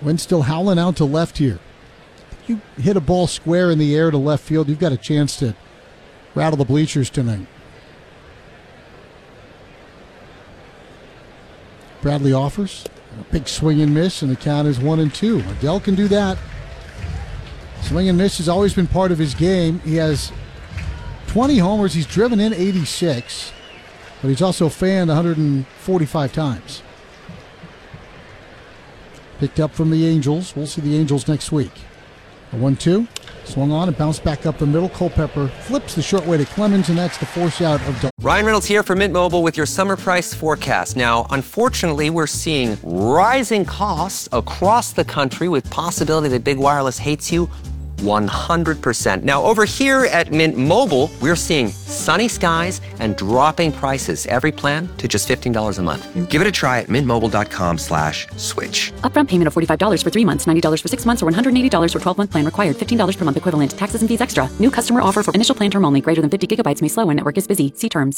Wind still howling out to left here. You hit a ball square in the air to left field, you've got a chance to rattle the bleachers tonight. Bradley offers a big swing and miss, and the count is 1-2. Adell can do that. Swing and miss has always been part of his game. He has 20 homers. He's driven in 86, but he's also fanned 145 times. Picked up from the Angels. We'll see the Angels next week. A 1-2. Swung on and bounced back up the middle. Culpepper flips the short way to Clemens, and that's the force out of Ryan Reynolds here for Mint Mobile with your summer price forecast. Now, unfortunately, we're seeing rising costs across the country with possibility that big wireless hates you 100%. Now, over here at Mint Mobile, we're seeing sunny skies and dropping prices. Every plan to just $15 a month. Give it a try at mintmobile.com/switch. Upfront payment of $45 for 3 months, $90 for 6 months, or $180 for 12-month plan required. $15 per month equivalent. Taxes and fees extra. New customer offer for initial plan term only. Greater than 50 gigabytes may slow when network is busy. See terms.